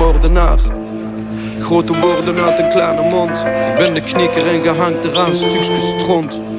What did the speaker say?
moordenaar. Grote woorden uit een kleine mond. Ik ben de knikker en gehangt eraan stukjes stront.